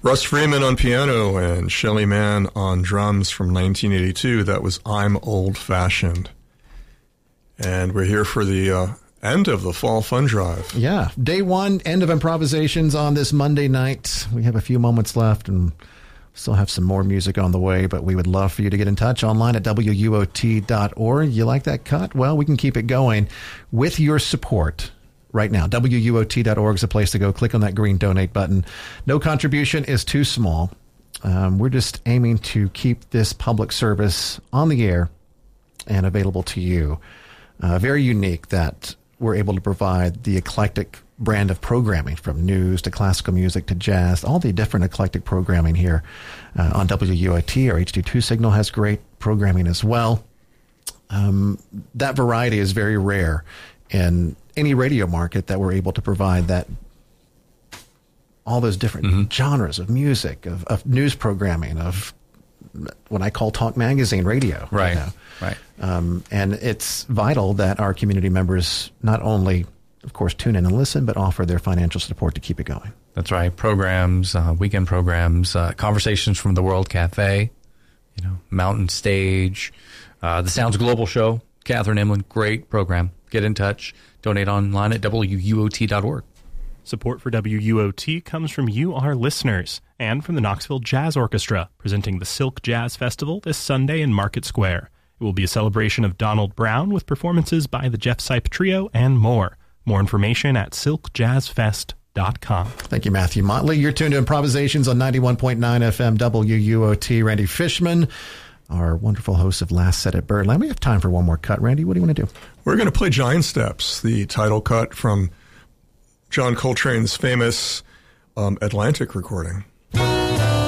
Russ Freeman on piano and Shelly Manne on drums from 1982. That was I'm Old Fashioned. And we're here for the end of the Fall Fun Drive. Yeah. Day one, end of improvisations on this Monday night. We have a few moments left and still have some more music on the way, but we would love for you to get in touch online at WUOT.org. You like that cut? Well, we can keep it going with your support right now. WUOT.org is the place to go. Click on that green donate button. No contribution is too small. We're just aiming to keep this public service on the air and available to you. Very unique that we're able to provide the eclectic brand of programming, from news to classical music to jazz, all the different eclectic programming here on WUOT. Our HD2 signal has great programming as well. That variety is very rare in any radio market, that we're able to provide that, all those different genres of music, of news programming, of what I call talk magazine radio. Right, you know. right. And it's vital that our community members not only, of course, tune in and listen, but offer their financial support to keep it going. That's right. Programs, weekend programs, Conversations from the World Cafe, Mountain Stage, the Sounds Global Show, Catherine Emlin, great program. Get in touch. Donate online at WUOT.org. Support for WUOT comes from you, our listeners, and from the Knoxville Jazz Orchestra, presenting the Silk Jazz Festival this Sunday in Market Square. It will be a celebration of Donald Brown with performances by the Jeff Sipe Trio and more. More information at silkjazzfest.com. Thank you, Matthew Motley. You're tuned to Improvisations on 91.9 FM WUOT. Randy Fishman, our wonderful host of Last Set at Birdland. We have time for one more cut. Randy, what do you want to do? We're going to play Giant Steps, the title cut from John Coltrane's famous Atlantic recording.